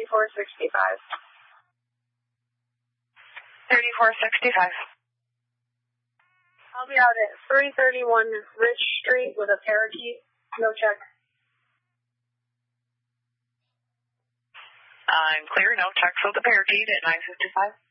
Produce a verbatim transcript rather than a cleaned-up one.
thirty-four sixty-five. thirty-four sixty-five. I'll be out at three thirty-one Rich Street with a parakeet. No check. I'm clear. No checks with the parakeet at nine fifty-five.